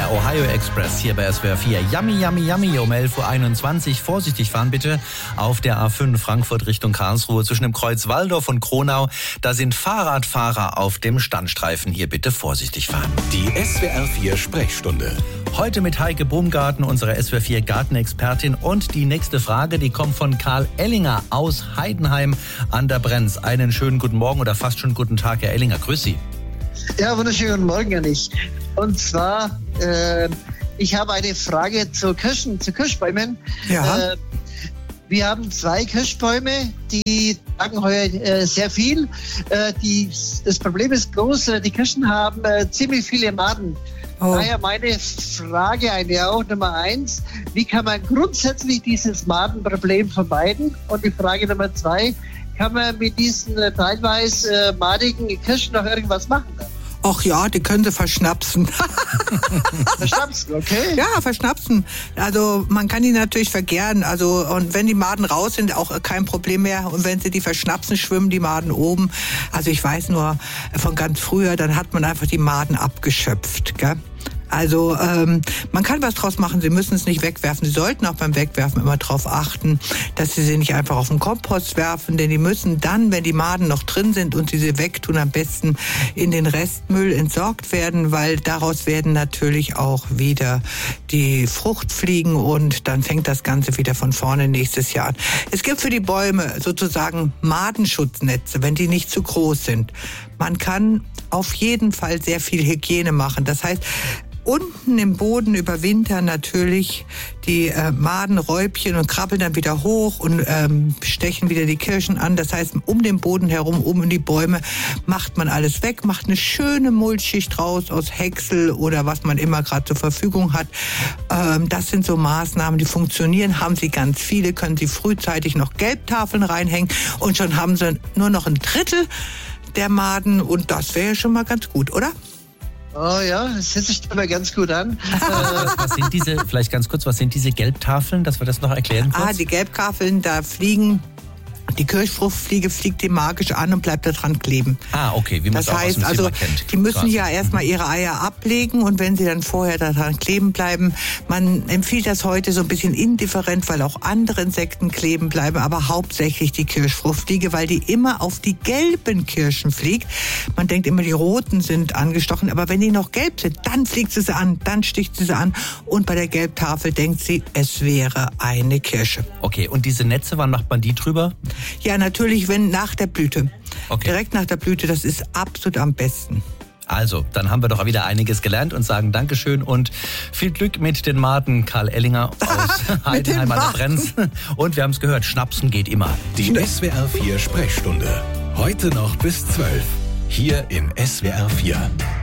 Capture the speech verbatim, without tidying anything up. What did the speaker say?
der Ohio Express hier bei S W R vier. Yummy, yummy, yummy um elf Uhr einundzwanzig. Vorsichtig fahren bitte auf der A fünf Frankfurt Richtung Karlsruhe zwischen dem Kreuz Walldorf und Kronau. Da sind Fahrradfahrer auf dem Standstreifen. Hier bitte vorsichtig fahren. Die S W R vier Sprechstunde. Heute mit Heike Baumgarten, unserer S W R vier Gartenexpertin. Und die nächste Frage, die kommt von Karl Ellinger aus Heidenheim an der Brenz. Einen schönen guten Morgen oder fast schon guten Tag, Herr Ellinger. Grüß Sie. Ja, wunderschönen guten Morgen an dich. Und zwar, äh, ich habe eine Frage zu Kirschen, zu Kirschbäumen. Ja. Äh, wir haben zwei Kirschbäume, die tragen heuer äh, sehr viel. Äh, die, das Problem ist bloß, äh, die Kirschen haben äh, ziemlich viele Maden. Oh. Daher meine Frage, eine auch Nummer eins, wie kann man grundsätzlich dieses Madenproblem vermeiden? Und die Frage Nummer zwei, kann man mit diesen äh, teilweise äh, madigen Kirschen noch irgendwas machen? Ach ja, die können sie verschnapsen. Verschnapsen, okay. Ja, verschnapsen. Also man kann die natürlich vergären. Also und wenn die Maden raus sind, auch kein Problem mehr. Und wenn sie die verschnapsen, schwimmen die Maden oben. Also ich weiß nur von ganz früher, dann hat man einfach die Maden abgeschöpft, gell? Also ähm, man kann was draus machen, Sie müssen es nicht wegwerfen. Sie sollten auch beim Wegwerfen immer darauf achten, dass Sie sie nicht einfach auf den Kompost werfen, denn die müssen dann, wenn die Maden noch drin sind und Sie sie wegtun, am besten in den Restmüll entsorgt werden, weil daraus werden natürlich auch wieder die Fruchtfliegen und dann fängt das Ganze wieder von vorne nächstes Jahr an. Es gibt für die Bäume sozusagen Madenschutznetze, wenn die nicht zu groß sind. Man kann auf jeden Fall sehr viel Hygiene machen. Das heißt, unten im Boden überwintern natürlich die äh, Madenräubchen und krabbeln dann wieder hoch und ähm, stechen wieder die Kirschen an. Das heißt, um den Boden herum, um die Bäume, macht man alles weg, macht eine schöne Mulchschicht draus aus Häcksel oder was man immer gerade zur Verfügung hat. Ähm, das sind so Maßnahmen, die funktionieren. Haben Sie ganz viele, können Sie frühzeitig noch Gelbtafeln reinhängen und schon haben Sie nur noch ein Drittel der Maden und das wäre schon mal ganz gut, oder? Oh ja, das hört sich aber ganz gut an. was, was sind diese, vielleicht ganz kurz, was sind diese Gelbtafeln, dass wir das noch erklären kurz? Ah, die Gelbtafeln, da fliegen, die Kirschfruchtfliege fliegt die magisch an und bleibt da dran kleben. Ah, okay, wie man es auch aus dem also, Zimmer kennt. Die müssen quasi. ja erstmal ihre Eier ablegen und wenn sie dann vorher daran kleben bleiben, man empfiehlt das heute so ein bisschen indifferent, weil auch andere Insekten kleben bleiben, aber hauptsächlich die Kirschfruchtfliege, weil die immer auf die gelben Kirschen fliegt. Man denkt immer, die roten sind angestochen, aber wenn die noch gelb sind, dann fliegt sie sie an, dann sticht sie sie an und bei der Gelbtafel denkt sie, es wäre eine Kirsche. Okay, und diese Netze, wann macht man die drüber? Ja, natürlich, wenn nach der Blüte. Okay. Direkt nach der Blüte, das ist absolut am besten. Also, dann haben wir doch wieder einiges gelernt und sagen Dankeschön und viel Glück mit den Maden. Karl Ellinger aus Heidenheim an der Brenz. Und wir haben es gehört, Schnapsen geht immer. Die S W R vier Sprechstunde. Heute noch bis zwölf. Hier in S W R vier.